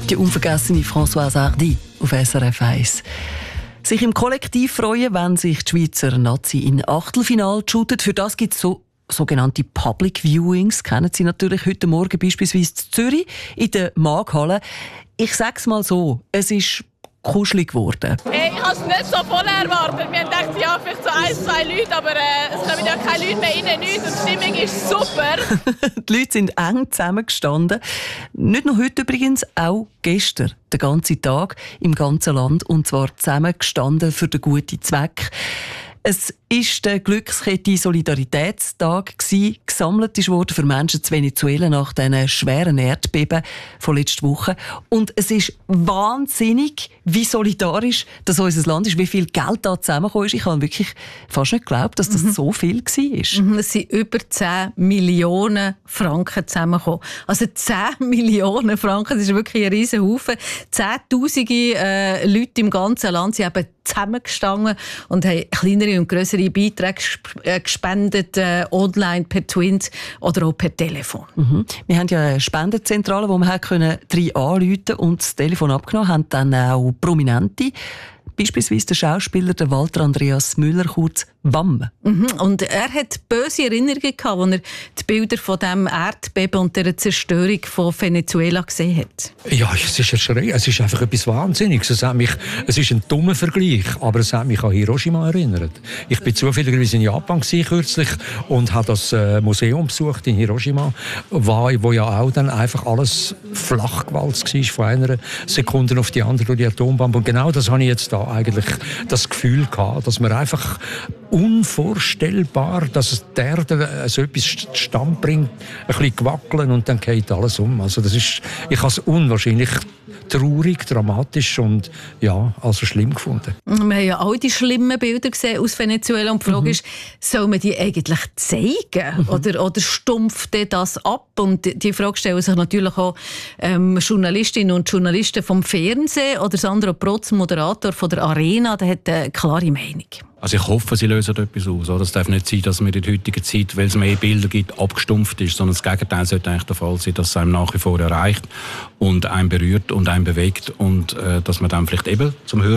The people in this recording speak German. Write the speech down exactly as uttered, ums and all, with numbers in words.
Die unvergessene Françoise Hardy auf S R F eins. Sich im Kollektiv freuen, wenn sich die Schweizer Nazi in Achtelfinale shootet. Für das gibt es so sogenannte Public Viewings. Kennen Sie natürlich heute Morgen beispielsweise in Zürich in der Maghalle. Ich sage es mal so, es ist kuschelig geworden. Hey, ich habe es nicht so voll erwartet. Wir dachten, ja, vielleicht so ein, zwei Leute, aber äh, es kommen ja keine Leute mehr rein, nichts. Und die Stimmung ist super. Die Leute sind eng zusammengestanden. Nicht nur heute übrigens, auch gestern. Den ganzen Tag im ganzen Land. Und zwar zusammengestanden für den guten Zweck. Es war der Glückskette Solidaritätstag gsi. Gesammelt wurde für Menschen in Venezuela nach diesen schweren Erdbeben von letzter Woche. Und es ist wahnsinnig, wie solidarisch das unser Land ist, wie viel Geld da zusammengekommen ist. Ich habe wirklich fast nicht geglaubt, dass das mhm. so viel war. Mhm, es sind über zehn Millionen Franken zusammengekommen. Also zehn Millionen Franken, das ist wirklich ein riesen Haufen. Zehntausende äh, Leute im ganzen Land sind eben zusammengestanden und haben kleinere und grössere Beiträge gespendet, äh, online, per Twint oder auch per Telefon. Mhm. Wir haben ja eine Spendenzentrale, wo wir anrufen konnten und das Telefon abgenommen haben, dann auch Prominente. Beispielsweise der Schauspieler der Walter Andreas Müller, kurz Wam. Mhm. Und er hat böse Erinnerungen gehabt, als er die Bilder von dem Erdbeben und der Zerstörung von Venezuela gesehen hat. Ja, es ist erschreckend. Es ist einfach etwas Wahnsinniges. Es, hat mich, es ist ein dummer Vergleich, aber es hat mich an Hiroshima erinnert. Ich war zufälligerweise in Japan kürzlich und habe das äh, Museum besucht in Hiroshima, wo, wo ja auch dann einfach alles flachgewalzt war von einer Sekunde auf die andere durch die Atombombe. Und genau das habe ich jetzt da eigentlich das Gefühl gehabt, dass man einfach unvorstellbar, dass die Erde so etwas zustande bringt, ein bisschen gewackeln und dann geht alles um. Also das ist, ich habe es unwahrscheinlich traurig, dramatisch und ja, also schlimm gefunden. Wir haben ja all die schlimmen Bilder gesehen aus Venezuela und die Frage mhm. ist, soll man die eigentlich zeigen mhm. oder, oder stumpft das ab? Und die Frage stellen sich natürlich auch ähm, Journalistinnen und Journalisten vom Fernsehen oder Sandro Protz, Moderator von der Arena, der hat eine klare Meinung. Also ich hoffe, sie lösen etwas aus. Es darf nicht sein, dass man in der heutigen Zeit, weil es mehr Bilder gibt, abgestumpft ist, sondern das Gegenteil sollte eigentlich der Fall sein, dass es einem nach wie vor erreicht und einen berührt und einen bewegt und äh, dass man dann vielleicht eben zum Hören